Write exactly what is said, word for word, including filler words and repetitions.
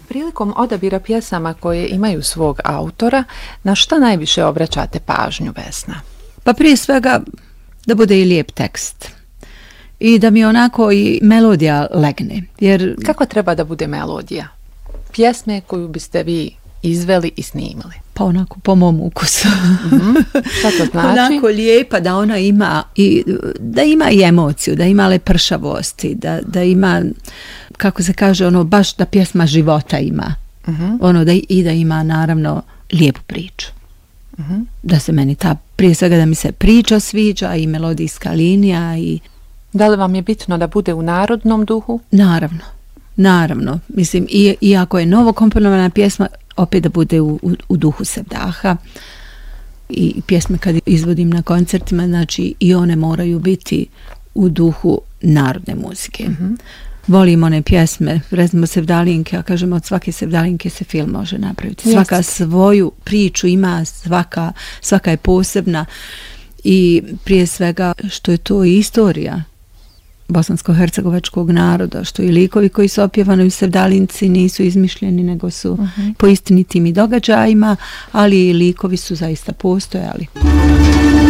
Prilikom odabira pjesama koje imaju svog autora, na šta najviše obraćate pažnju, Vesna? Pa prije svega da bude i lijep tekst i da mi onako i melodija legne. Jer kako treba da bude melodija pjesme koju biste vi izveli i snimili? Pa onako po mom ukusu. Mm-hmm. Šta to znači? Onako lijepa, da ona ima i, da ima i emociju, da ima lepršavosti, da, da ima, kako se kaže, ono baš da pjesma života ima. Mm-hmm. Ono da i da ima naravno lijepu priču. Mm-hmm. Da se meni ta, prije svega da mi se priča sviđa i melodijska linija. I da li vam je bitno da bude u narodnom duhu? Naravno. Naravno, mislim, i, iako je novo komponovana pjesma, opet da bude u, u, u duhu Sevdaha. I pjesme kad izvodim na koncertima, znači i one moraju biti u duhu narodne muzike. Mm-hmm. Volim one pjesme, recimo Sevdalinke, ja kažem, od svake Sevdalinke se film može napraviti. Svaka Jest. Svoju priču ima, svaka, svaka je posebna i prije svega što je to i istorija bosansko-hercegovačkog naroda, što i likovi koji su opjevani u Sevdalinci nisu izmišljeni, nego su uh-huh. po istinitim i događajima, ali i likovi su zaista postojali.